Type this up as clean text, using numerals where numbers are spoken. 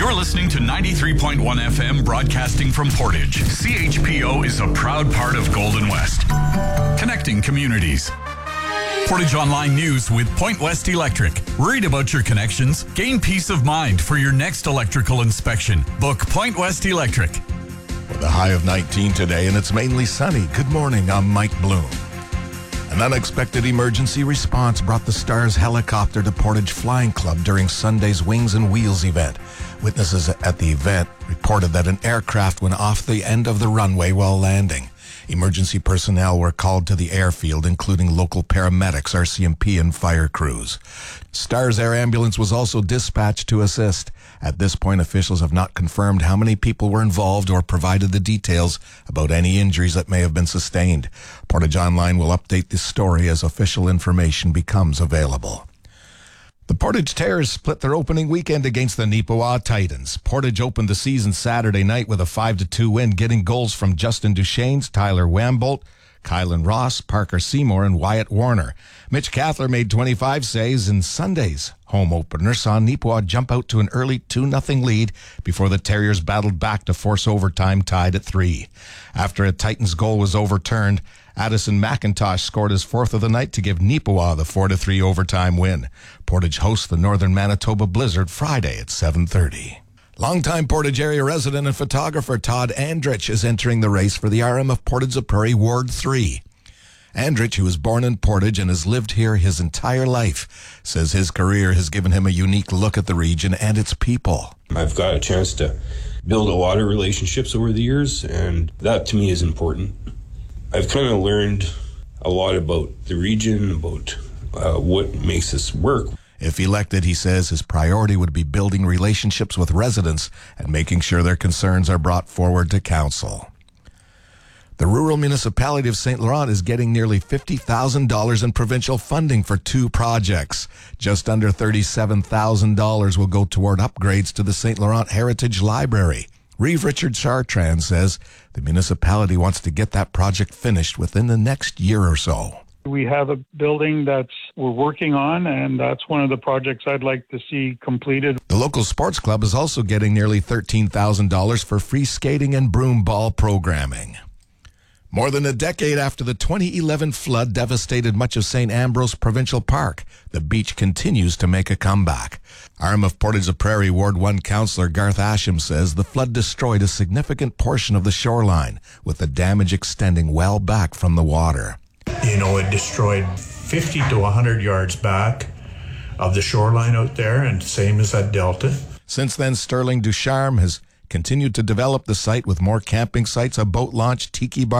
You're listening to 93.1 FM broadcasting from Portage. CHPO is a proud part of Golden West. Connecting communities. Portage Online News with Point West Electric. Worried about your connections? Gain peace of mind for your next electrical inspection. Book Point West Electric. With a high of 19 today, and it's mainly sunny. Good morning, I'm Mike Bloom. An unexpected emergency response brought the Stars helicopter to Portage Flying Club during Sunday's Wings and Wheels event. Witnesses at the event reported that an aircraft went off the end of the runway while landing. Emergency personnel were called to the airfield, including local paramedics, RCMP, and fire crews. Stars Air Ambulance was also dispatched to assist. At this point, officials have not confirmed how many people were involved or provided the details about any injuries that may have been sustained. Portage Online will update this story as official information becomes available. The Portage Terrors split their opening weekend against the Neepawa Titans. Portage opened the season Saturday night with a 5-2 win, getting goals from Justin Duchesnes, Tyler Wambolt, Kylan Ross, Parker Seymour, and Wyatt Warner. Mitch Cathler made 25 saves in Sunday's home opener, saw Neepawa jump out to an early 2-0 lead before the Terriers battled back to force overtime, tied at 3. After a Titans goal was overturned, Addison McIntosh scored his fourth of the night to give Neepawa the 4-3 overtime win. Portage hosts the Northern Manitoba Blizzard Friday at 7:30. Longtime Portage area resident and photographer Todd Andrich is entering the race for the RM of Portage-a-Prairie Ward 3. Andrich, who was born in Portage and has lived here his entire life, says his career has given him a unique look at the region and its people. I've got a chance to build a lot of relationships over the years, and that to me is important. I've kind of learned a lot about the region, about what makes us work. If elected, he says his priority would be building relationships with residents and making sure their concerns are brought forward to council. The rural municipality of St. Laurent is getting nearly $50,000 in provincial funding for 2 projects. Just under $37,000 will go toward upgrades to the St. Laurent Heritage Library. Reeve Richard Chartrand says the municipality wants to get that project finished within the next year or so. We have a building we're working on, and that's one of the projects I'd like to see completed. The local sports club is also getting nearly $13,000 for free skating and broom ball programming. More than a decade after the 2011 flood devastated much of St. Ambrose Provincial Park, the beach continues to make a comeback. RM of Portage-a-Prairie Ward 1 Councillor Garth Asham says the flood destroyed a significant portion of the shoreline, with the damage extending well back from the water. It destroyed 50 to 100 yards back of the shoreline out there, and same as at Delta. Since then, Sterling Ducharme has continued to develop the site with more camping sites, a boat launch, tiki bar,